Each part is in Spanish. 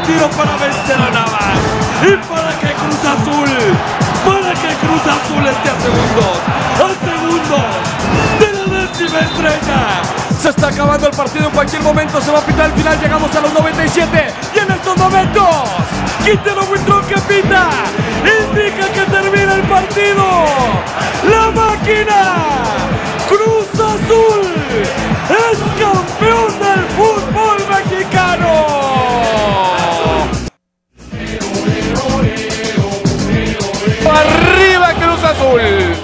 tiro para vencer a Navas. Y para que Cruz Azul esté a segundos de la 10ª estrella. Se está acabando el partido, en cualquier momento se va a pitar el final. Llegamos a los 97 y en estos momentos Quintero Buitrón que pita indica que termina el partido. La máquina Cruz Azul es campeón del fútbol mexicano. ¡Arriba Cruz Azul!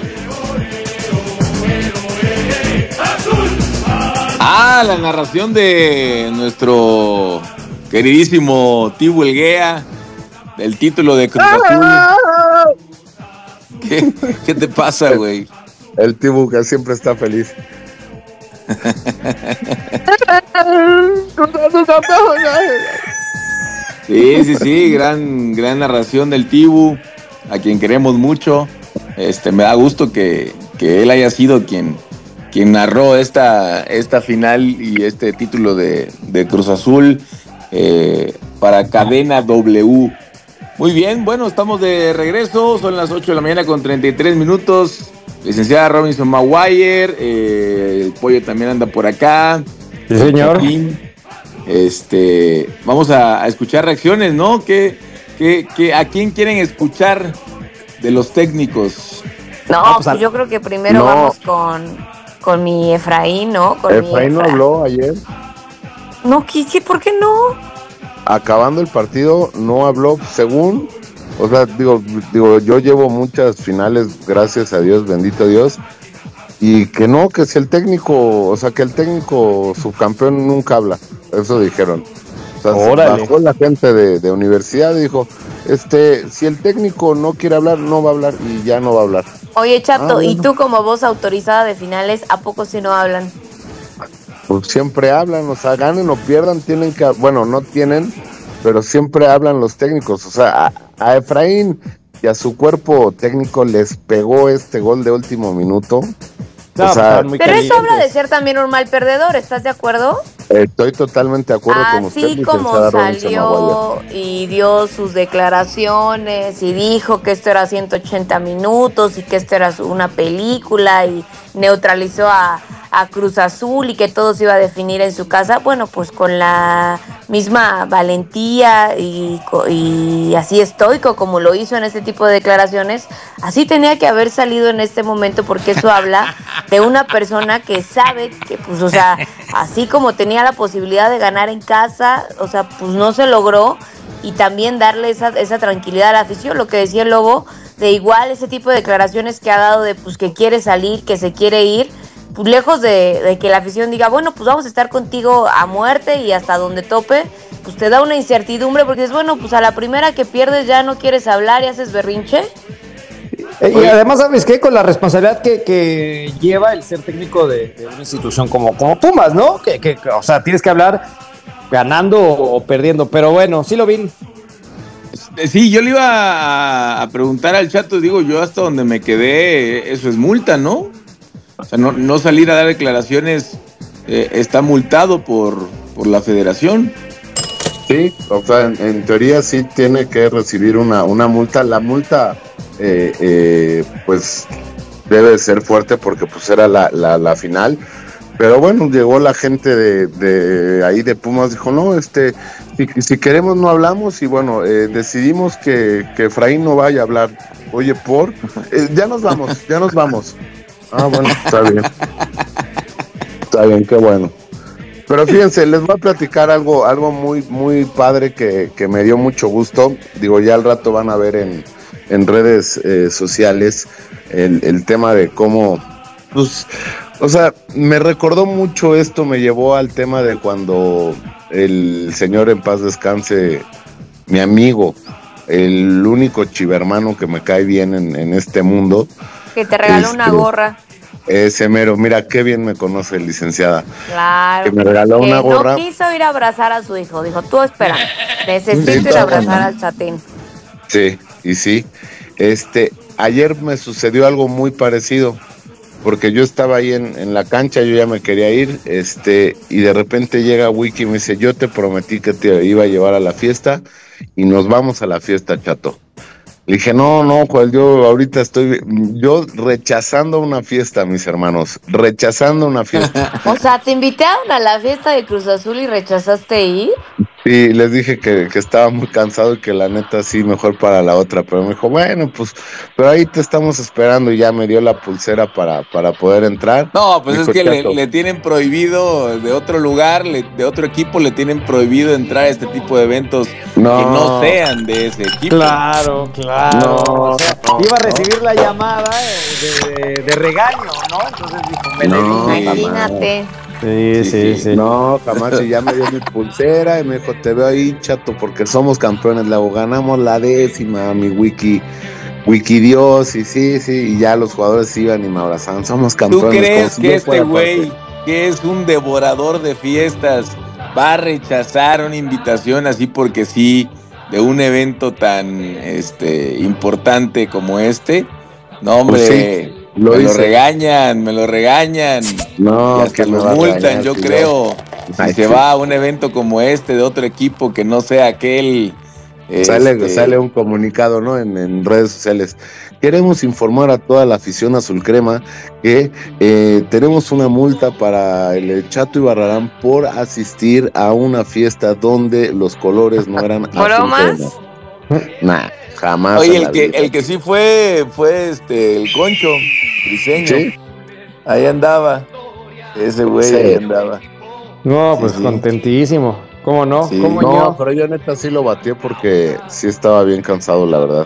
La narración de nuestro queridísimo Tibu Elguea, del título de Cruz Azul. ¿Qué te pasa, güey? El Tibu que siempre está feliz. Sí, gran narración del Tibu, a quien queremos mucho. Me da gusto que él haya sido quien narró esta final y este título de Cruz Azul para Cadena W. Muy bien, bueno, estamos de regreso, son las 8 de la mañana con 33 minutos. Licenciada Robinson Maguire, el Pollo también anda por acá. Sí, señor. Vamos a escuchar reacciones, ¿no? ¿A quién quieren escuchar de los técnicos? No, pues yo creo que primero vamos con mi Efraín, ¿no? Efraín no habló ayer. No, ¿por qué no? Acabando el partido, no habló, según, o sea, digo, yo llevo muchas finales, gracias a Dios, bendito Dios, y que si el técnico, o sea, que el técnico subcampeón nunca habla, eso dijeron. O sea, bajó la gente de universidad y dijo, si el técnico no quiere hablar, no va a hablar y ya no va a hablar. Oye, Chato, ¿y tú como voz autorizada de finales, a poco si no hablan? Pues siempre hablan, o sea, ganen o pierdan, no tienen, pero siempre hablan los técnicos. O sea, a Efraín y a su cuerpo técnico les pegó este gol de último minuto. No, pero eso habla de ser también un mal perdedor, ¿estás de acuerdo? Estoy totalmente de acuerdo con usted, así como salió y dio sus declaraciones y dijo que esto era 180 minutos y que esto era una película y neutralizó a Cruz Azul y que todo se iba a definir en su casa, bueno, pues con la misma valentía y así estoico como lo hizo en este tipo de declaraciones, así tenía que haber salido en este momento, porque eso habla de una persona que sabe que, pues, o sea, así como tenía la posibilidad de ganar en casa, o sea, pues no se logró, y también darle esa tranquilidad a la afición, lo que decía el Lobo, de igual ese tipo de declaraciones que ha dado de pues que quiere salir, que se quiere ir, pues lejos de que la afición diga, bueno, pues vamos a estar contigo a muerte y hasta donde tope, pues te da una incertidumbre, porque es bueno, pues a la primera que pierdes ya no quieres hablar y haces berrinche. Y además, ¿sabes qué? Con la responsabilidad que lleva el ser técnico de una institución como Pumas, ¿no? O sea, tienes que hablar ganando o perdiendo, pero bueno, sí lo vi. Sí, yo le iba a preguntar al Chato, digo, yo hasta donde me quedé, eso es multa, ¿no? O sea, no salir a dar declaraciones está multado por la federación. Sí, o sea, en teoría sí tiene que recibir una multa. La multa, pues, debe ser fuerte porque pues era la final. Pero bueno, llegó la gente de ahí de Pumas, dijo, no, si queremos no hablamos, y bueno, decidimos que Efraín no vaya a hablar. Oye, ya nos vamos. Ah, bueno, está bien, qué bueno. Pero fíjense, les voy a platicar algo muy, muy padre que me dio mucho gusto. Digo, ya al rato van a ver en redes sociales el tema de cómo, pues, o sea, me recordó mucho esto, me llevó al tema de cuando el señor en paz descanse, mi amigo, el único chivermano que me cae bien en este mundo. Que te regaló una gorra. Ese mero, mira qué bien me conoce, licenciada. Claro. Que me regaló una gorra. No quiso ir a abrazar a su hijo, dijo, tú espera, necesito ir a abrazar al Chatín. Sí, y sí. Ayer me sucedió algo muy parecido. porque yo estaba ahí en la cancha, yo ya me quería ir, y de repente llega Wiki y me dice, yo te prometí que te iba a llevar a la fiesta y nos vamos a la fiesta, Chato. Le dije, no, Joel, yo ahorita yo rechazando una fiesta, mis hermanos, rechazando una fiesta. O sea, te invitaron a la fiesta de Cruz Azul y rechazaste ir. Sí, les dije que estaba muy cansado y que la neta sí, mejor para la otra, pero me dijo, bueno, pues, pero ahí te estamos esperando y ya me dio la pulsera para poder entrar. No, pues Me es dijo, que Chato, le tienen prohibido de otro lugar, de otro equipo, le tienen prohibido entrar a este tipo de eventos que no sean de ese equipo. Claro. No, O sea, iba a recibir la llamada de regaño, ¿no? Entonces dijo, me le No, vine. Imagínate. Sí. No, jamás, y ya me dio mi pulsera y me dijo, te veo ahí, Chato, porque somos campeones, le hago, ganamos la 10ª, mi Wiki Dios, y sí, y ya los jugadores iban y me abrazaban, somos campeones. ¿Tú crees si que yo este fuera güey, parte. que es un devorador de fiestas, va a rechazar una invitación así porque sí, de un evento tan importante como este? No, hombre, Pues sí, lo me lo hice. regañan y No, hasta que me lo va a multan, regañar, yo si creo. Si Ay, se sí. va a un evento como este de otro equipo que no sea aquel, Sale un comunicado, ¿no? En redes sociales. Queremos informar a toda la afición azul crema que tenemos una multa para el Chato y Barrarán por asistir a una fiesta donde los colores no eran azul crema. ¿Bromas? Nah, jamás Oye, en la vida. el que sí fue el Concho Briseño. Sí, Ahí andaba. Ese güey ahí sí. andaba. No, Sí, pues sí. contentísimo. ¿Cómo no? Sí. ¿Cómo No, ño? pero yo neta sí lo batié porque sí estaba bien cansado, la verdad.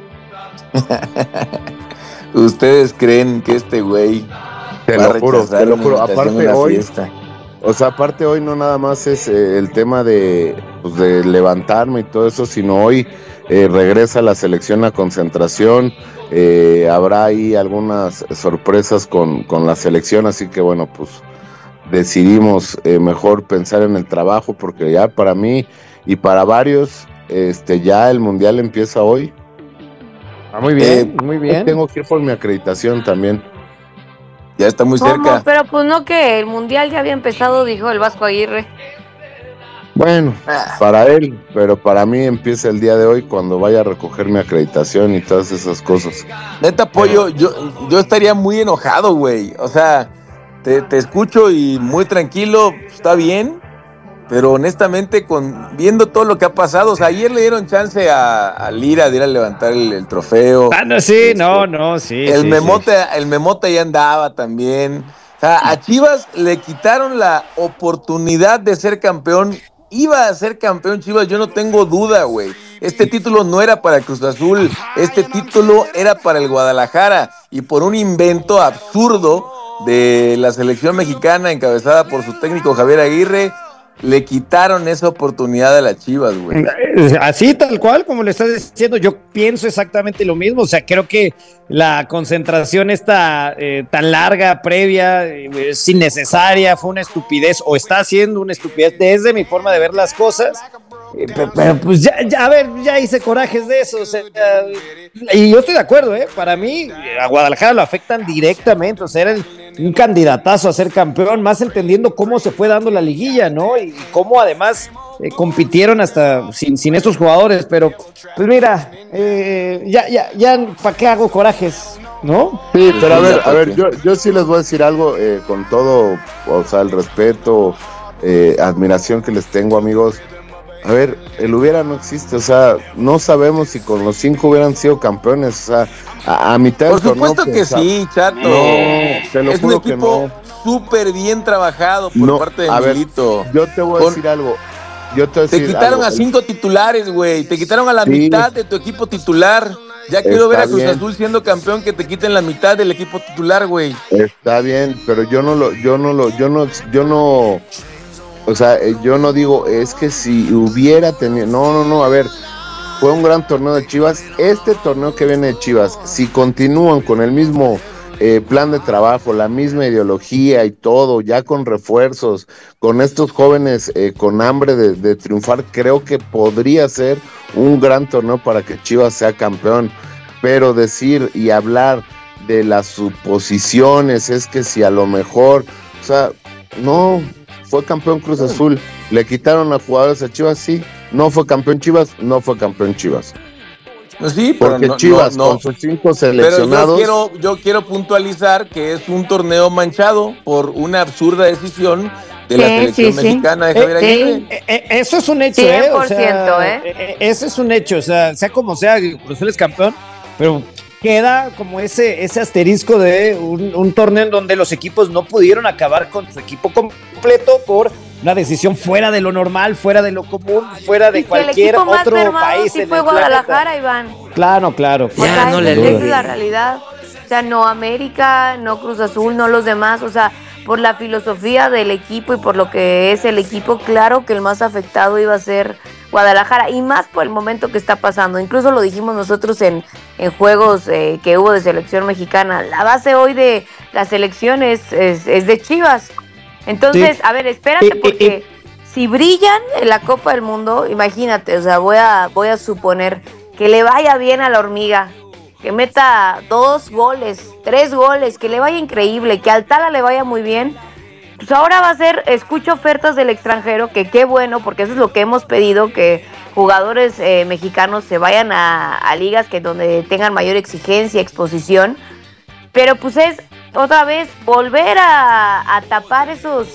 ¿Ustedes creen que este güey Te va a lo juro, te rechazar lo una juro. invitación a Aparte una hoy, fiesta? o sea, aparte hoy no nada más es el tema pues, de levantarme y todo eso, sino hoy regresa la selección a concentración, habrá ahí algunas sorpresas con la selección, así que bueno, pues decidimos mejor pensar en el trabajo, porque ya para mí y para varios, ya el mundial empieza hoy. Ah, muy Eh, bien, muy bien. Tengo que ir por mi acreditación también. Ya está muy ¿Cómo? cerca. Pero pues no, que el mundial ya había empezado, dijo el Vasco Aguirre. Bueno, Ah, para él, pero para mí empieza el día de hoy cuando vaya a recoger mi acreditación y todas esas cosas. neta, Pollo, yo estaría muy enojado, güey. O sea, te escucho y muy tranquilo, está bien. Pero honestamente, viendo todo lo que ha pasado, o sea, ayer le dieron chance a Lira de ir a levantar el trofeo. Ah, no, sí, no, sí. El Memote ya andaba también. O sea, a Chivas le quitaron la oportunidad de ser campeón. Iba a ser campeón Chivas, yo no tengo duda, güey. Este título no era para Cruz Azul, este título era para el Guadalajara. Y por un invento absurdo de la selección mexicana encabezada por su técnico Javier Aguirre, le quitaron esa oportunidad a las Chivas, güey. Así tal cual, como le estás diciendo, yo pienso exactamente lo mismo. O sea, creo que la concentración esta tan larga, previa, es innecesaria, fue una estupidez, o está siendo una estupidez desde mi forma de ver las cosas. Pero pues a ver, ya hice corajes de eso. O sea, y yo estoy de acuerdo, para mí, a Guadalajara lo afectan directamente. O sea, era un candidatazo a ser campeón, más entendiendo cómo se fue dando la liguilla, ¿no? Y cómo además compitieron hasta sin estos jugadores. Pero, pues mira, ya, ¿para qué hago corajes? ¿No? Sí, pero a ver, Porque yo sí les voy a decir algo con todo, o sea, el respeto, admiración que les tengo, amigos. A ver, el hubiera no existe, o sea, no sabemos si con los 5 hubieran sido campeones, o sea, a mitad por del torneo. supuesto que sí, Chato. No, te lo es un juro que equipo no. súper bien trabajado por No, parte de a ver, Milito. yo te voy a decir algo. Te quitaron a 5 titulares, güey. Te quitaron a la Sí. mitad de tu equipo titular. Ya quiero ver Está a Cruz bien. Azul siendo campeón, que te quiten la mitad del equipo titular, güey. Está bien, pero yo no, o sea, yo no digo, es que si hubiera tenido, no, a ver, fue un gran torneo de Chivas. Este torneo que viene de Chivas, si continúan con el mismo plan de trabajo, la misma ideología y todo, ya con refuerzos, con estos jóvenes con hambre de triunfar, creo que podría ser un gran torneo para que Chivas sea campeón. Pero decir y hablar de las suposiciones, es que si a lo mejor, o sea, no, fue campeón Cruz Azul, le quitaron a jugadores a Chivas, sí, no fue campeón Chivas, no fue campeón Chivas. No, sí, pero Porque no, Chivas no. con sus 5 seleccionados. Pero yo quiero puntualizar que es un torneo manchado por una absurda decisión de la selección mexicana de Javier Aguirre. Eso es un hecho, 100%, o sea, eso es un hecho, o sea como sea, Cruz Azul es campeón, pero queda como ese asterisco de un torneo en donde los equipos no pudieron acabar con su equipo completo por una decisión fuera de lo normal, fuera de lo común, fuera de cualquier otro país. Sí, fue Guadalajara, Iván. Claro. O sea, esa es la realidad. O sea, no América, no Cruz Azul, no los demás. O sea, por la filosofía del equipo y por lo que es el equipo, claro que el más afectado iba a ser Guadalajara, y más por el momento que está pasando. Incluso lo dijimos nosotros en juegos que hubo de selección mexicana. La base hoy de la selección es de Chivas. Entonces, sí. A ver, espérate, porque si brillan en la Copa del Mundo, imagínate, o sea, voy a suponer que le vaya bien a la hormiga, que meta 2 goles, 3 goles, que le vaya increíble, que al Tala le vaya muy bien. Pues ahora va a ser, escucho ofertas del extranjero, que qué bueno, porque eso es lo que hemos pedido, que jugadores mexicanos se vayan a ligas que donde tengan mayor exigencia, exposición, pero pues es otra vez volver a tapar esos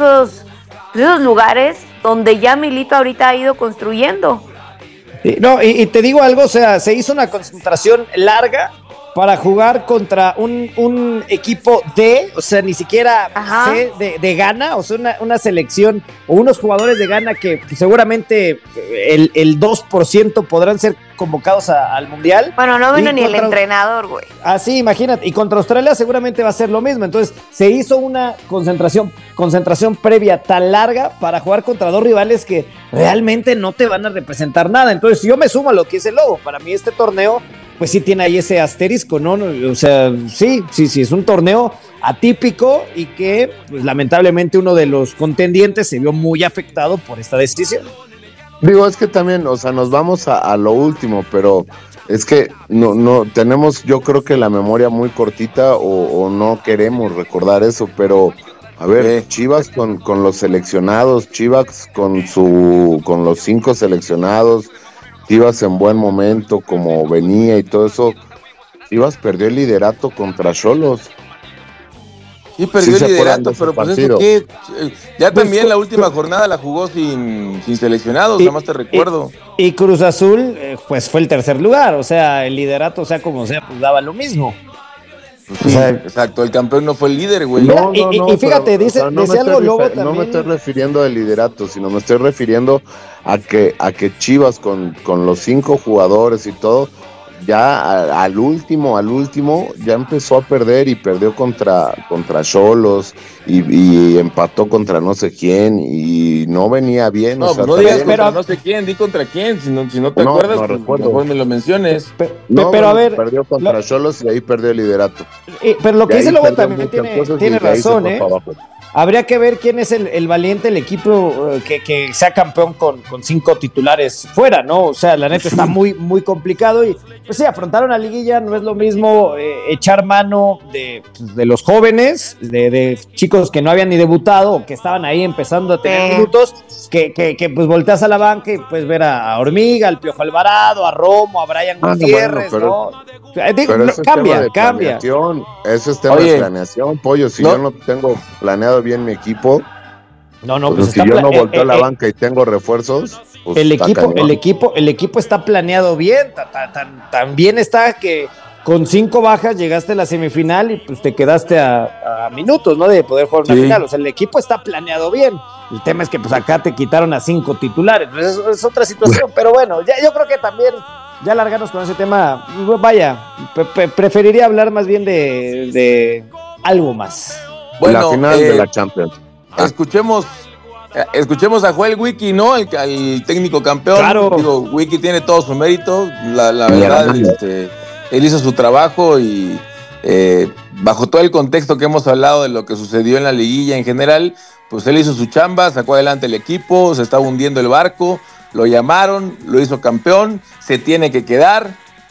lugares donde ya Milito ahorita ha ido construyendo. No, y te digo algo, o sea, se hizo una concentración larga para jugar contra un equipo D, o sea, ni siquiera C de Ghana, o sea, una selección o unos jugadores de Ghana que pues, seguramente el 2% podrán ser convocados al Mundial. Bueno, no vino ni el entrenador, güey. Sí, imagínate, y contra Australia seguramente va a ser lo mismo, entonces se hizo una concentración previa tan larga para jugar contra 2 rivales que realmente no te van a representar nada. Entonces yo me sumo a lo que es el Lobo. Para mí este torneo pues sí tiene ahí ese asterisco, ¿no? O sea, sí, es un torneo atípico y que, pues lamentablemente, uno de los contendientes se vio muy afectado por esta decisión. Digo, es que también, o sea, nos vamos a lo último, pero es que no tenemos, yo creo que la memoria muy cortita o no queremos recordar eso, pero a ver, Chivas con los seleccionados, Chivas con los 5 seleccionados, Chivas en buen momento, como venía y todo eso, Chivas perdió el liderato contra Xolos. Sí, perdió el liderato, pero pues eso qué. Ya pues, también la última jornada la jugó sin seleccionados, nada más te recuerdo. Y Cruz Azul, pues fue el tercer lugar, o sea, el liderato, o sea, como sea, pues daba lo mismo. Pues sí, o sea, exacto, el campeón no fue el líder, güey. No, y fíjate, pero, dice, o sea, decía algo Lobo también. No me estoy refiriendo al liderato, sino me estoy refiriendo a que Chivas con los 5 jugadores y todo, ya al último ya empezó a perder y perdió contra Xolos y empató contra no sé quién y no venía bien. No, o sea, no digas contra no sé quién, di contra quién, si no te acuerdas, no recuerdo. Mejor me lo menciones. Pero a ver, perdió contra Xolos y ahí perdió el liderato. Pero lo que dice Lobo también tiene razón, Habría que ver quién es el valiente, el equipo que sea campeón con 5 titulares fuera, ¿no? O sea, la neta está muy, muy complicado y pues sí, afrontar una liguilla no es lo mismo echar mano de los jóvenes, de chicos que no habían ni debutado o que estaban ahí empezando a tener minutos, que pues volteas a la banca y pues ver a Hormiga, al Piojo Alvarado, a Romo, a Brian Gutiérrez, ¿no? Pero eso cambia. Eso es tema de planeación, Pollo. Si yo no tengo planeado bien mi equipo, pues si yo no volteo a la banca y tengo refuerzos, pues el equipo está planeado bien, tan bien está que con 5 bajas llegaste a la semifinal y pues te quedaste a minutos, ¿no? De poder jugar una final. O sea, el equipo está planeado bien. El tema es que pues acá te quitaron a 5 titulares. Pues, es otra situación, pero bueno, ya yo creo que también ya largarnos con ese tema, vaya, preferiría hablar más bien de algo más. Bueno, la final de la Champions. Escuchemos a Joel Wiki, ¿no? El técnico campeón. Claro. Digo, Wiki tiene todo su mérito. La verdad, él hizo su trabajo y bajo todo el contexto que hemos hablado de lo que sucedió en la liguilla en general, pues él hizo su chamba, sacó adelante el equipo, se estaba hundiendo el barco, lo llamaron, lo hizo campeón, se tiene que quedar.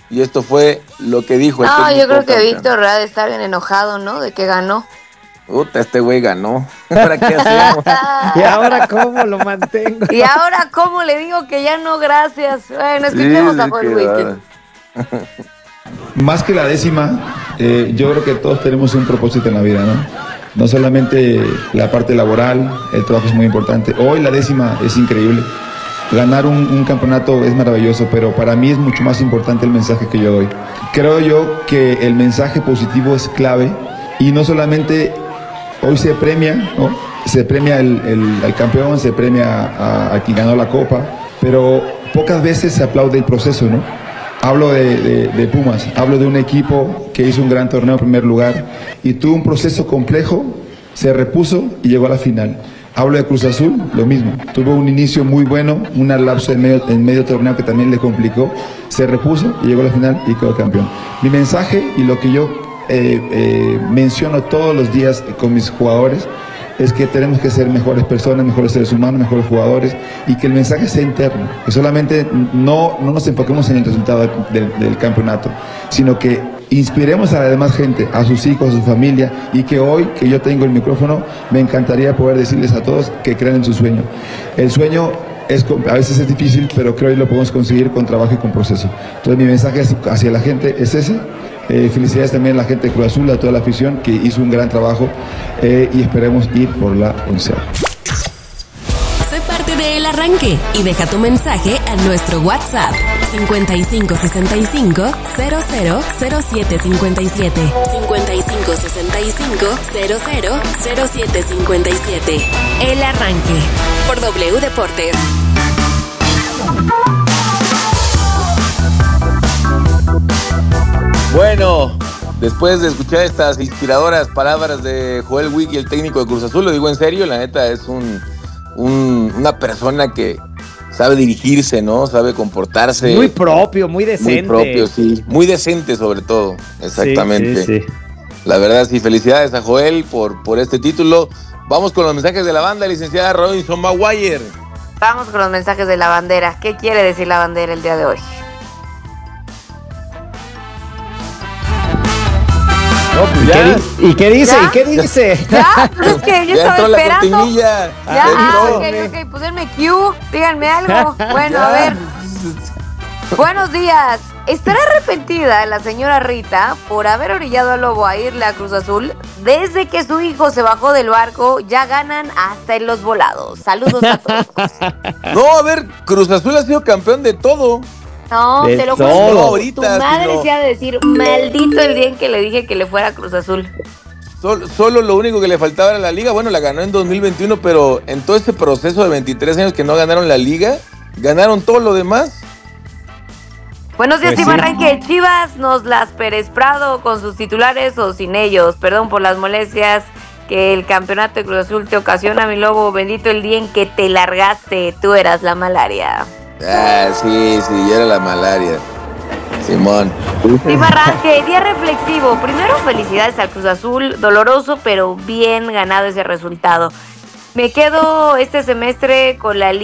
y esto fue lo que dijo el No, técnico yo creo que campeón. Víctor ha de estar bien enojado, ¿no? De que ganó. Puta, este güey ganó. ¿Ahora qué hacemos? ¿Y ahora cómo lo mantengo? Y ahora, ¿cómo le digo que ya no, gracias? Bueno, escuchemos a Joel Wiki. Más que la décima, yo creo que todos tenemos un propósito en la vida, ¿no? No solamente la parte laboral, el trabajo es muy importante. Hoy la décima es increíble. Ganar un campeonato es maravilloso, pero para mí es mucho más importante el mensaje que yo doy. Creo yo que el mensaje positivo es clave y no solamente hoy se premia, ¿no? Se premia al campeón, se premia a quien ganó la copa, pero pocas veces se aplaude el proceso, ¿no? Hablo de Pumas, hablo de un equipo que hizo un gran torneo en primer lugar y tuvo un proceso complejo, se repuso y llegó a la final. Hablo de Cruz Azul, lo mismo, tuvo un inicio muy bueno, un lapso en medio torneo que también le complicó, se repuso y llegó a la final y quedó campeón. Mi mensaje y lo que yo menciono todos los días con mis jugadores es que tenemos que ser mejores personas, mejores seres humanos, mejores jugadores y que el mensaje sea interno, que solamente no nos enfoquemos en el resultado del campeonato, sino que inspiremos a la demás gente, a sus hijos, a su familia y que hoy que yo tengo el micrófono me encantaría poder decirles a todos que crean en su sueño. El sueño a veces es difícil, pero creo que lo podemos conseguir con trabajo y con proceso. Entonces mi mensaje hacia la gente es ese. Felicidades también a la gente de Cruz Azul, a toda la afición que hizo un gran trabajo y esperemos ir por la 11ª. Sé parte de El Arranque y deja tu mensaje a nuestro WhatsApp 5565 000757 5565 000757. El Arranque por W Deportes. Bueno, después de escuchar estas inspiradoras palabras de Joel Wiki, el técnico de Cruz Azul, lo digo en serio, la neta es una persona que sabe dirigirse, ¿no? Sabe comportarse. Muy propio, muy decente. Muy propio, sí. Muy decente sobre todo, exactamente. Sí. La verdad, sí, felicidades a Joel por este título. Vamos con los mensajes de la banda, licenciada Robinson Maguire. Vamos con los mensajes de la bandera. ¿Qué quiere decir la bandera el día de hoy? No, pues ya. ¿Y qué dice? ¿Ya? ¿Y qué dice? Ya, pues es que yo Ya estaba entró la esperando. cortinilla. Ya, entró. ok, pues denme cue, díganme algo. Bueno, a ver. Buenos días. ¿Estará arrepentida la señora Rita por haber orillado al Lobo a irle a Cruz Azul? Desde que su hijo se bajó del barco, ya ganan hasta en los volados. Saludos a todos. No, a ver, Cruz Azul ha sido campeón de todo. No, De te lo todo. juro. Tu Ahorita, madre sino- se ha de decir, maldito el día en que le dije que le fuera a Cruz Azul. Solo lo único que le faltaba era la liga. Bueno, la ganó en 2021, pero en todo ese proceso de 23 años que no ganaron la liga, ganaron todo lo demás. Buenos días, Pues Team sí. Arranque. Chivas nos las Pérez Prado con sus titulares o sin ellos. Perdón por las molestias que el campeonato de Cruz Azul te ocasiona, mi Lobo. Bendito el día en que te largaste. Tú eras la malaria. Ah, sí, ya era la malaria. Simón. Team Arranque, día reflexivo. Primero, felicidades al Cruz Azul. Doloroso, pero bien ganado ese resultado. Me quedo este semestre con la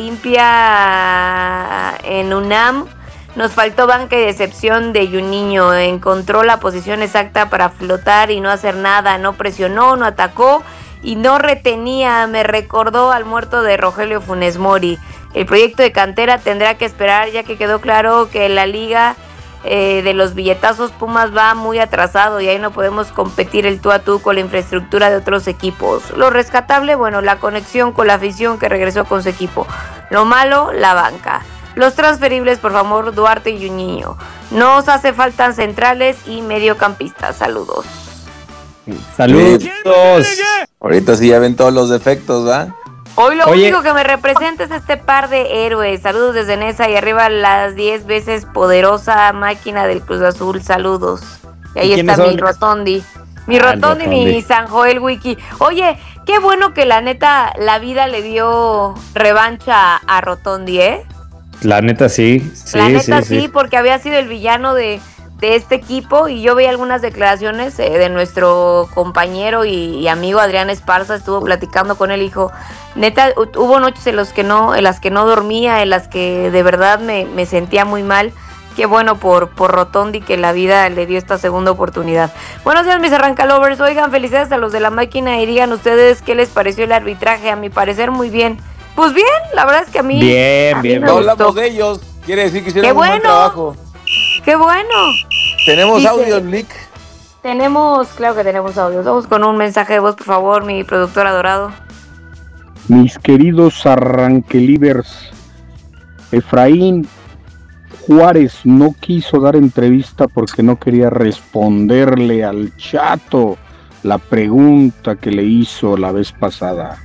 limpia en UNAM. Nos faltó banca y decepción de Juninho. Encontró la posición exacta para flotar y no hacer nada. No presionó, no atacó y no retenía. Me recordó al muerto de Rogelio Funes Mori. El proyecto de cantera tendrá que esperar, ya que quedó claro que la liga de los billetazos Pumas va muy atrasado y ahí no podemos competir el tú a tú con la infraestructura de otros equipos. Lo rescatable, bueno, la conexión con la afición que regresó con su equipo. Lo malo, la banca. Los transferibles, por favor, Duarte y Juninho. Nos hace falta centrales y mediocampistas. Saludos. Saludos. Ahorita sí ya ven todos los defectos, ¿va? Hoy lo Oye. único que me representa es este par de héroes. Saludos desde Nesa y arriba las 10 veces poderosa máquina del Cruz Azul. Saludos. Y ahí ¿Y está quiénes mi son? Rotondi. Mi Ah, el Rotondi, mi Rotondi. San Joel Wiki. Oye, qué bueno que la neta la vida le dio revancha a Rotondi, ¿eh? La neta sí. La neta sí, porque había sido el villano de este equipo y yo veía algunas declaraciones de nuestro compañero y amigo Adrián Esparza. Estuvo platicando con él, dijo, neta, hubo noches en las que no dormía, en las que de verdad me sentía muy mal, qué bueno por Rotondi que la vida le dio esta segunda oportunidad. Buenos días, mis arrancalovers. Oigan, felicidades a los de la máquina y digan ustedes qué les pareció el arbitraje. A mi parecer, muy bien. Pues bien, la verdad es que a mí... Bien. No hablamos de ellos. Quiere decir que hicieron un buen trabajo. ¡Qué bueno! ¿Tenemos Dice, audio, Lick? Claro que tenemos audio. Vamos con un mensaje de voz, por favor, mi productor adorado. Mis queridos arranquelivers, Efraín Juárez no quiso dar entrevista porque no quería responderle al Chato la pregunta que le hizo la vez pasada.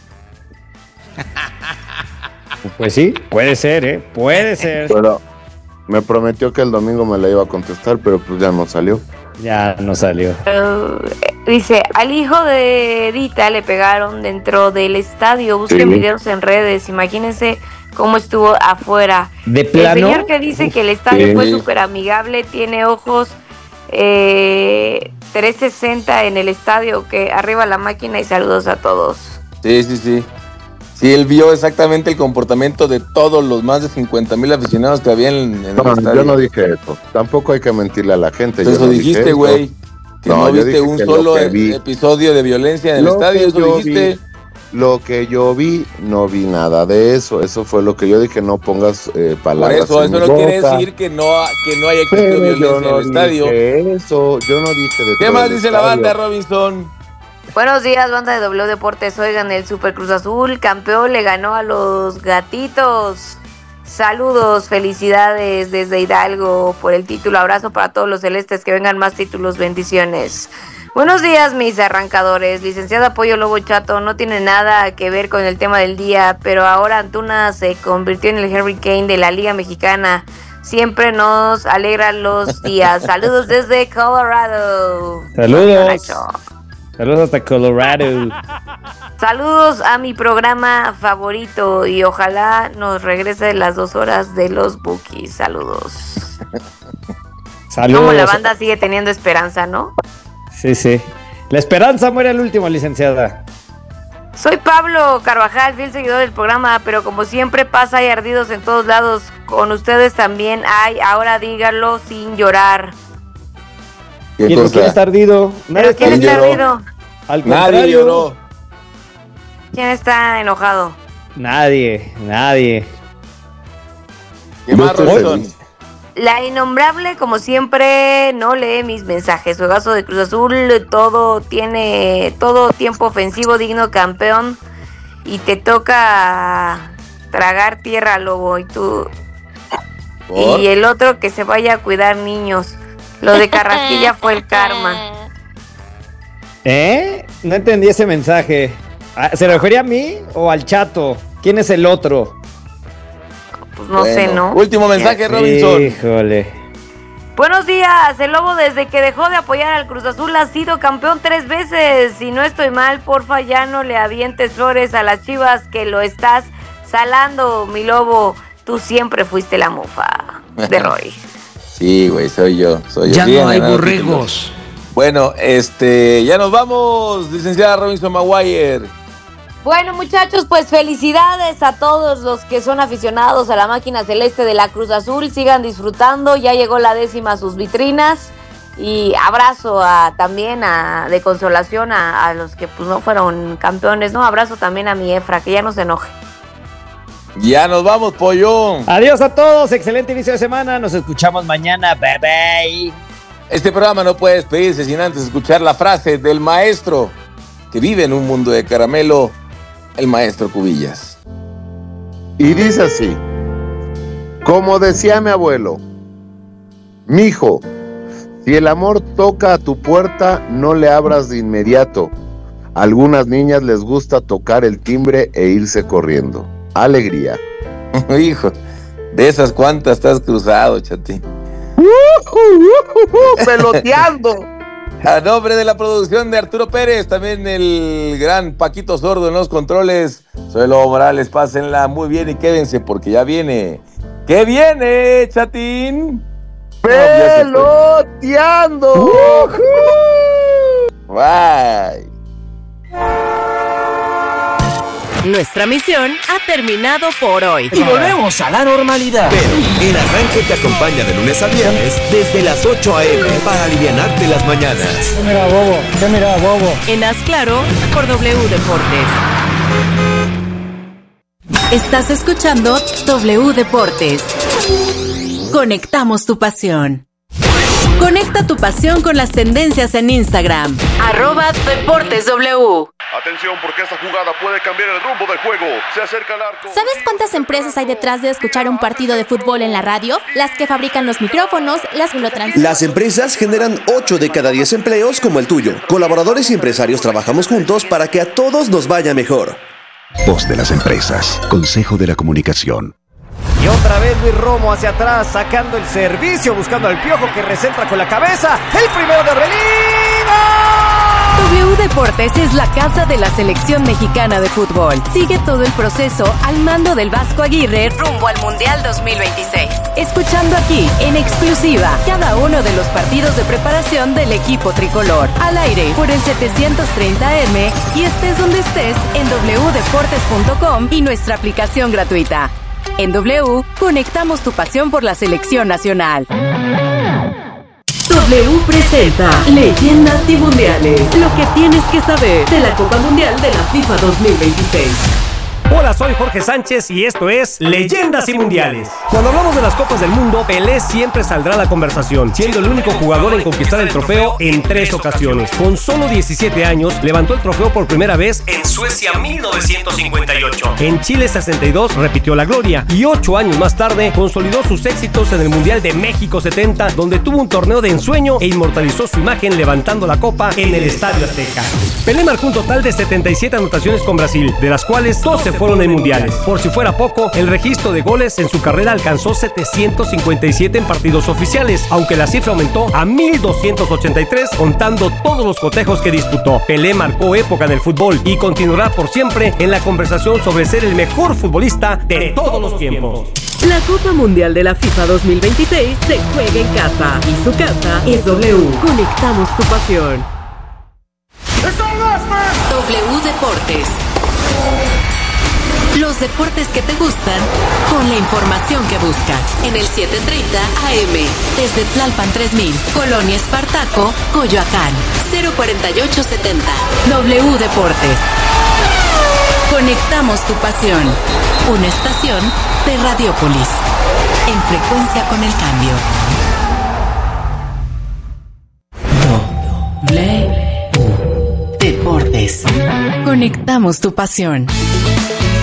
Pues sí, puede ser, puede ser. Pero me prometió que el domingo me la iba a contestar, pero pues ya no salió. Ya no salió. Dice, al hijo de Edita le pegaron dentro del estadio. Busquen videos en redes. Imagínense cómo estuvo afuera. ¿De plano? El señor que dice que el estadio fue súper amigable, tiene ojos 360 en el estadio, que arriba la máquina y saludos a todos. Sí. Sí, él vio exactamente el comportamiento de todos los más de 50,000 aficionados que había en el estadio. Yo no dije eso. Tampoco hay que mentirle a la gente. Eso no dijiste, güey. Que no viste un solo episodio de violencia en el estadio. Eso dijiste. Lo que yo vi, no vi nada de eso. Eso fue lo que yo dije. No pongas palabras. Por eso no quiere decir que no haya existido violencia en el estadio. Eso, yo no dije de ¿Qué más dice la banda, Robinson? Buenos días, banda de W Deportes. Oigan, el Super Cruz Azul campeón le ganó a los Gatitos. Saludos, felicidades desde Hidalgo por el título. Abrazo para todos los celestes, que vengan más títulos, bendiciones. Buenos días, mis arrancadores. Licenciada Pollo Lobo Chato, no tiene nada que ver con el tema del día, pero ahora Antuna se convirtió en el Harry Kane de la Liga Mexicana. Siempre nos alegran los días. Saludos desde Colorado. Saludos hasta Colorado. Saludos a mi programa favorito y ojalá nos regrese las 2 horas de los Bookies. Saludos. Como la banda sigue teniendo esperanza, ¿no? Sí. La esperanza muere al último, licenciada. Soy Pablo Carvajal, fiel seguidor del programa, pero como siempre pasa, hay ardidos en todos lados. Con ustedes también hay, ahora díganlo sin llorar. ¿Quién está ardido? ¿Quién está ardido? Al contrario. Nadie lloró. ¿Quién está enojado? Nadie. ¿Qué más, Robinson? La innombrable, como siempre, no lee mis mensajes. Juegazo de Cruz Azul, todo tiempo ofensivo, digno campeón. Y te toca tragar tierra, Lobo. Y tú. ¿Por? Y el otro que se vaya a cuidar niños. Lo de Carrasquilla fue el karma. No entendí ese mensaje. ¿Se refería a mí o al Chato? ¿Quién es el otro? Pues no sé, ¿no? Último mensaje, Robinson. Híjole. Buenos días, el Lobo desde que dejó de apoyar al Cruz Azul ha sido campeón 3 veces. Si no estoy mal, porfa, ya no le avientes flores a las Chivas, que lo estás salando, mi Lobo. Tú siempre fuiste la mufa de Roy. Sí, güey, soy yo. Ya no hay borregos. Bueno, ya nos vamos, licenciada Robinson Maguire. Bueno, muchachos, pues felicidades a todos los que son aficionados a la máquina celeste de la Cruz Azul. Sigan disfrutando, ya llegó la 10ª a sus vitrinas. Y abrazo también de consolación a los que pues no fueron campeones, ¿no? Abrazo también a mi Efra, que ya no se enoje. Ya nos vamos, pollo. Adiós a todos, excelente inicio de semana. Nos escuchamos mañana, bye bye. Este programa no puede despedirse sin antes escuchar la frase del maestro que vive en un mundo de caramelo, el maestro Cubillas. Y dice así: como decía mi abuelo, mijo, si el amor toca a tu puerta, no le abras de inmediato. A algunas niñas les gusta tocar el timbre e irse corriendo. Alegría. Hijo, de esas cuantas estás cruzado, chatín. Peloteando. A nombre de la producción de Arturo Pérez, también el gran Paquito Sordo en los controles. Soy Lobo Morales, pásenla muy bien y quédense porque ya viene. ¿Qué viene, chatín? Peloteando. Bye. Nuestra misión ha terminado por hoy. Y volvemos a la normalidad. Pero el arranque te acompaña de lunes a viernes desde las 8 a.m. para alivianarte las mañanas. ¿Qué mira, bobo? En Haz Claro por W Deportes. Estás escuchando W Deportes. Conectamos tu pasión. Conecta tu pasión con las tendencias en Instagram. @DeportesW. Atención, porque esta jugada puede cambiar el rumbo del juego. Se acerca el arco. ¿Sabes cuántas empresas hay detrás de escuchar un partido de fútbol en la radio? Las que fabrican los micrófonos, las que lo transmiten. Las empresas generan 8 de cada 10 empleos como el tuyo. Colaboradores y empresarios trabajamos juntos para que a todos nos vaya mejor. Voz de las empresas. Consejo de la Comunicación. Y otra vez Luis Romo hacia atrás, sacando el servicio, buscando al Piojo que recentra con la cabeza. El primero de Orbelín. W Deportes es la casa de la selección mexicana de fútbol. Sigue todo el proceso al mando del Vasco Aguirre rumbo al Mundial 2026. Escuchando aquí, en exclusiva, cada uno de los partidos de preparación del equipo tricolor. Al aire, por el 730M y estés donde estés en wdeportes.com y nuestra aplicación gratuita. En W, conectamos tu pasión por la selección nacional. W presenta Leyendas y Mundiales. Lo que tienes que saber de la Copa Mundial de la FIFA 2026. Hola, soy Jorge Sánchez y esto es Leyendas y Mundiales. Cuando hablamos de las Copas del Mundo, Pelé siempre saldrá a la conversación, siendo el único jugador en conquistar el trofeo en 3 ocasiones. Con solo 17 años, levantó el trofeo por primera vez en Suecia 1958. En Chile 62 repitió la gloria y 8 años más tarde consolidó sus éxitos en el Mundial de México 70, donde tuvo un torneo de ensueño e inmortalizó su imagen levantando la copa en el Estadio Azteca. Pelé marcó un total de 77 anotaciones con Brasil, de las cuales 12 fueron en mundiales. Por si fuera poco, el registro de goles en su carrera alcanzó 757 en partidos oficiales, aunque la cifra aumentó a 1283 contando todos los cotejos que disputó. Pelé marcó época en el fútbol y continuará por siempre en la conversación sobre ser el mejor futbolista de todos los tiempos. La Copa Mundial de la FIFA 2026 se juega en casa y su casa es W. Conectamos tu pasión. W Deportes. Los deportes que te gustan con la información que buscas. En el 730 AM. Desde Tlalpan 3000. Colonia Espartaco, Coyoacán. 04870. W Deportes. Conectamos tu pasión. Una estación de Radiópolis. En frecuencia con el cambio. W Deportes. Conectamos tu pasión.